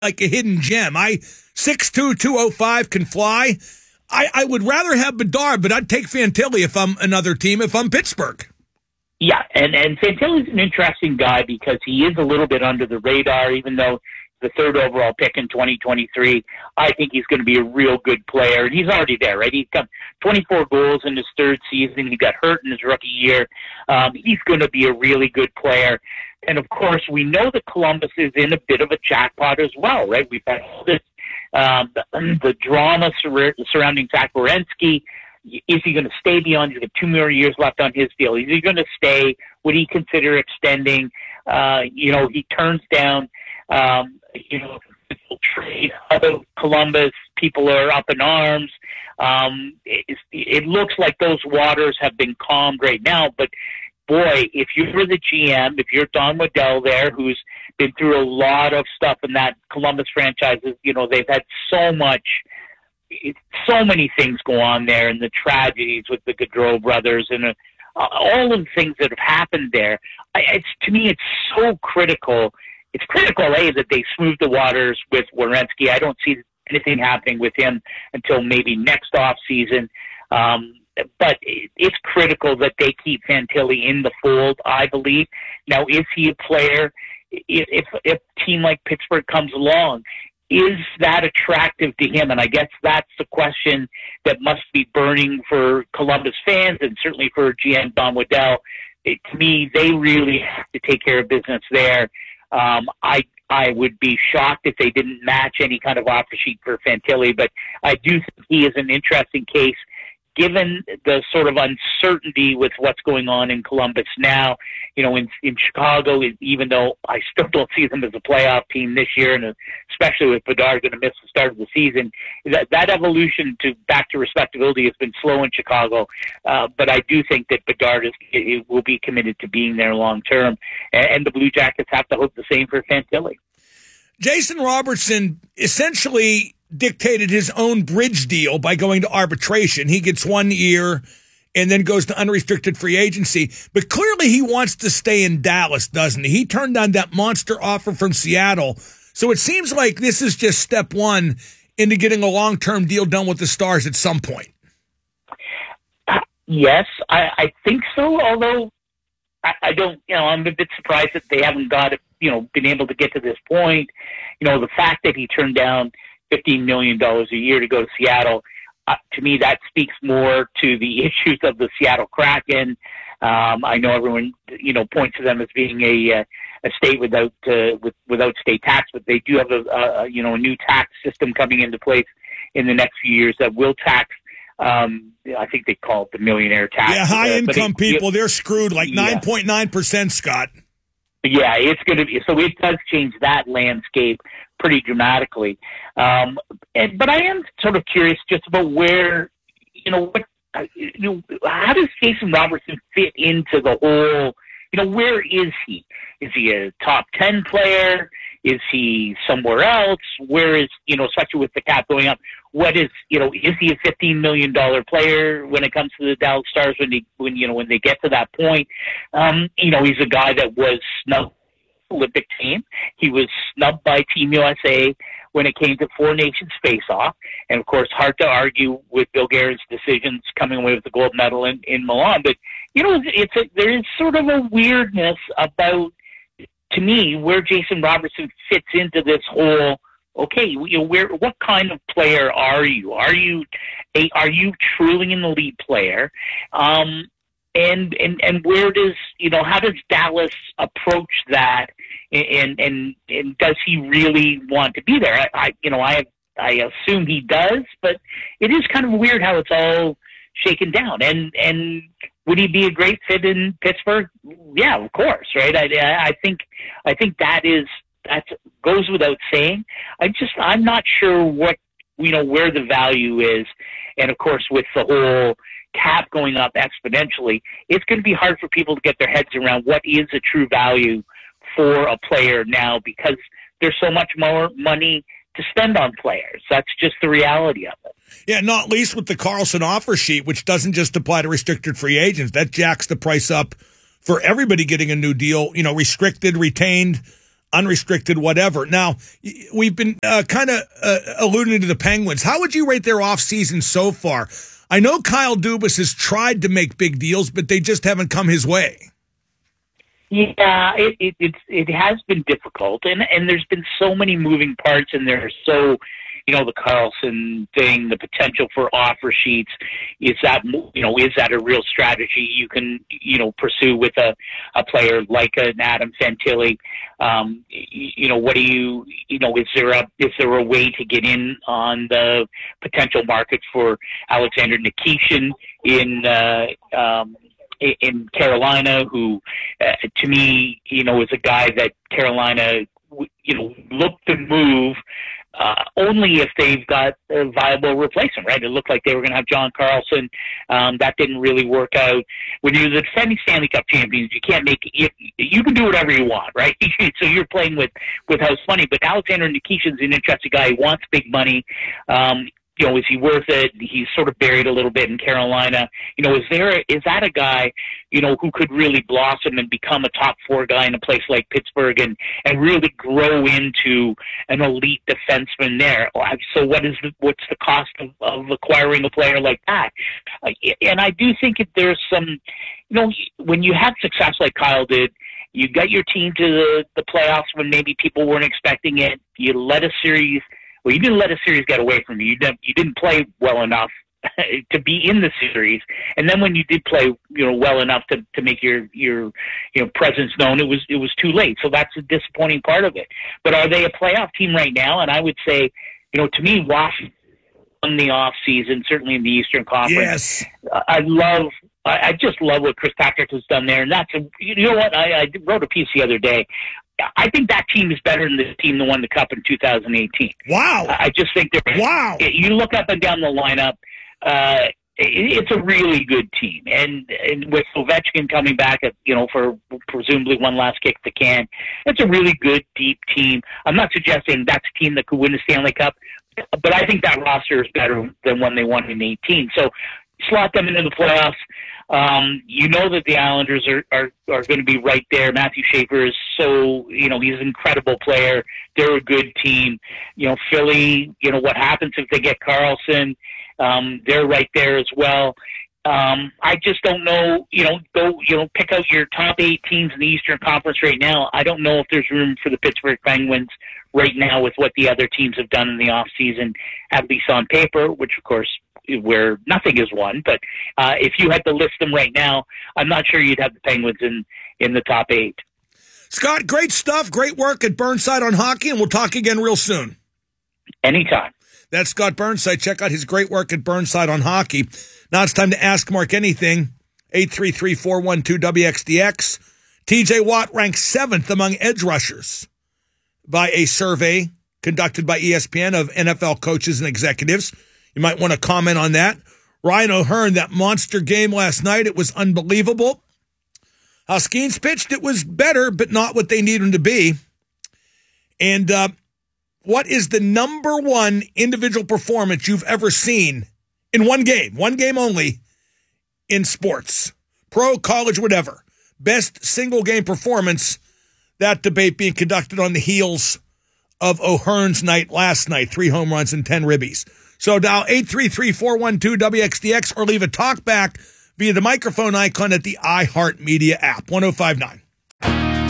like a hidden gem. 6'2", 205 can fly. I would rather have Bedard, but I'd take Fantilli if I'm another team, if I'm Pittsburgh. Yeah, and Fantilli's an interesting guy because he is a little bit under the radar, even though the third overall pick in 2023. I think he's going to be a real good player, and he's already there, right? He's got 24 goals in his third season. He got hurt in his rookie year. He's going to be a really good player. And, of course, we know that Columbus is in a bit of a jackpot as well, right? We've had all this, the drama surrounding Zach Werenski. Is he going to stay beyond? He's got 2 more years left on his deal. Is he going to stay? Would he consider extending? He turns down, trade out of Columbus. People are up in arms. It looks like those waters have been calmed right now, but boy, if you're the GM, if you're Don Waddell there, who's been through a lot of stuff in that Columbus franchises, they've had so many things go on there, and the tragedies with the Gaudreau brothers and all of the things that have happened there. To me, it's so critical. It's critical, that they smooth the waters with Werenski. I don't see anything happening with him until maybe next off season. But it's critical that they keep Fantilli in the fold, I believe. Now, is he a player? If a team like Pittsburgh comes along, is that attractive to him? And I guess that's the question that must be burning for Columbus fans and certainly for GM Don Waddell. To me, they really have to take care of business there. I would be shocked if they didn't match any kind of offer sheet for Fantilli, but I do think he is an interesting case given the sort of uncertainty with what's going on in Columbus now. In Chicago, even though I still don't see them as a playoff team this year, and especially with Bedard going to miss the start of the season, that evolution back to respectability has been slow in Chicago. But I do think that Bedard will be committed to being there long term, and the Blue Jackets have to hope the same for Fantilli. Jason Robertson essentially dictated his own bridge deal by going to arbitration. He gets 1 year and then goes to unrestricted free agency. But clearly he wants to stay in Dallas, doesn't he? He turned down that monster offer from Seattle. So it seems like this is just step one into getting a long-term deal done with the Stars at some point. Yes, I think so, although I don't, I'm a bit surprised that they haven't been able to get to this point. The fact that he turned down $15 million a year to go to Seattle, to me, that speaks more to the issues of the Seattle Kraken. I know everyone, points to them as being a state without state tax, but they do have a new tax system coming into place in the next few years that will tax. I think they call it the millionaire tax. Yeah, high income people, they're screwed like 9.9%, Scott. Yeah, it's going to be, so it does change that landscape pretty dramatically. But I am sort of curious just about where, how does Jason Robertson fit into the whole, where is he? Is he a top 10 player? Is he somewhere else? Where is, especially with the cap going up, what is he a $15 million player when it comes to the Dallas Stars when they get to that point? He's a guy that was snubbed Olympic team. He was snubbed by Team USA when it came to Four Nations face-off. And, of course, hard to argue with Bill Guerin's decisions coming away with the gold medal in Milan. But, there is sort of a weirdness about, to me, where Jason Robertson fits into this whole, okay, what kind of player are you? Are you truly an elite player? And where does, how does Dallas approach that? And does he really want to be there? I assume he does, but it is kind of weird how it's all shaken down. And would he be a great fit in Pittsburgh? Yeah, of course, right? I think that goes without saying. I'm not sure what, where the value is. And of course, with the whole cap going up exponentially, it's going to be hard for people to get their heads around what is a true value for a player now, because there's so much more money to spend on players. That's just the reality of it. Yeah, not least with the Karlsson offer sheet, which doesn't just apply to restricted free agents. That jacks the price up for everybody getting a new deal, restricted, retained. unrestricted, whatever. Now, we've been kind of alluding to the Penguins. How would you rate their offseason so far? I know Kyle Dubas has tried to make big deals, but they just haven't come his way. Yeah, it has been difficult, and there's been so many moving parts, and there's so, the Karlsson thing, the potential for offer sheets. Is that a real strategy you can, pursue with a player like an Adam Fantilli? What do you, is there a way to get in on the potential market for Alexander Nikishin in Carolina, who, to me, is a guy that Carolina, looked to move only if they've got a viable replacement, right? It looked like they were going to have John Carlson. That didn't really work out. When you're the defending Stanley Cup champions, you can't make it. You can do whatever you want, right? So you're playing with house money. But Alexander Nikishin's an interesting guy. He wants big money. Is he worth it? He's sort of buried a little bit in Carolina. Is that a guy, who could really blossom and become a top 4 guy in a place like Pittsburgh and really grow into an elite defenseman there? So what's the cost of acquiring a player like that? And I do think if there's some, when you have success like Kyle did, you got your team to the playoffs when maybe people weren't expecting it. You let a series. Well, you didn't let a series get away from you. You didn't play well enough to be in the series, and then when you did play, well enough to make your presence known, it was too late. So that's a disappointing part of it. But are they a playoff team right now? And I would say, to me, Washington in the off season, certainly in the Eastern Conference. Yes, I just love what Chris Patrick has done there, and that's what I wrote a piece the other day. I think that team is better than the team that won the Cup in 2018. Wow. I just think they're... Wow. You look up and down the lineup, it's a really good team. And with Ovechkin coming back, for presumably one last kick at the can, it's a really good, deep team. I'm not suggesting that's a team that could win the Stanley Cup, but I think that roster is better than when they won in 18. So slot them into the playoffs. That the Islanders are going to be right there. Matthew Schaefer is he's an incredible player. They're a good team. Philly, what happens if they get Karlsson? They're right there as well. I just don't know, pick out your top 8 teams in the Eastern Conference right now. I don't know if there's room for the Pittsburgh Penguins right now with what the other teams have done in the offseason, at least on paper, which, of course, where nothing is won. But if you had to list them right now, I'm not sure you'd have the Penguins in the top 8. Scott, great stuff. Great work at Burnside on Hockey, and we'll talk again real soon. Anytime. That's Scott Burnside. Check out his great work at Burnside on Hockey. Now it's time to ask Mark anything. 833-412-WXDX. TJ Watt ranks 7th among edge rushers by a survey conducted by ESPN of NFL coaches and executives. You might want to comment on that. Ryan O'Hearn, that monster game last night, it was unbelievable. How Skeens pitched, it was better, but not what they need him to be. And what is the number one individual performance you've ever seen in one game only, in sports? Pro, college, whatever. Best single game performance, that debate being conducted on the heels of O'Hearn's night last night, 3 home runs and 10 ribbies. So dial 833-412-WXDX or leave a talk back via the microphone icon at the iHeartMedia app. 1059.